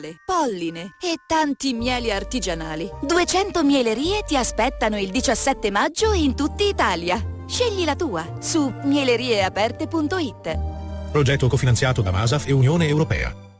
polline e tanti mieli artigianali. 200 mielerie ti aspettano il 17 maggio in tutta Italia. Scegli la tua su mielerieaperte.it. Progetto cofinanziato da Masaf e Unione Europea.